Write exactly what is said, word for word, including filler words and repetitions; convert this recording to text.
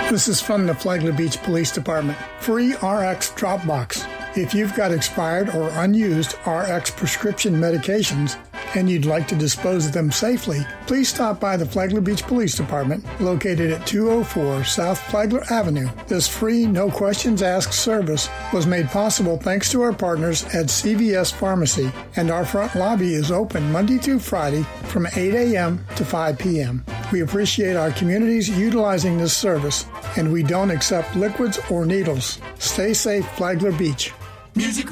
This is from the Flagler Beach Police Department. Free R X Dropbox. If you've got expired or unused R X prescription medications and you'd like to dispose of them safely, please stop by the Flagler Beach Police Department, located at two oh four South Flagler Avenue. This free, no-questions-asked service was made possible thanks to our partners at C V S Pharmacy, and our front lobby is open Monday through Friday from eight a.m. to five p.m. We appreciate our communities utilizing this service, and we don't accept liquids or needles. Stay safe, Flagler Beach. Music